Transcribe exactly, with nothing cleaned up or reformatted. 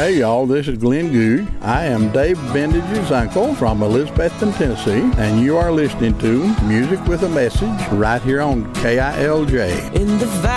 Hey y'all, this is Glenn Goode. I am Dave Bendage's uncle from Elizabethton, Tennessee, and you are listening to Music with a Message right here on K I L J. In the